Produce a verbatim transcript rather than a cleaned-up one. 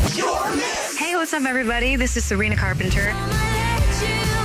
Hey, what's up, everybody? This is Sabrina Carpenter.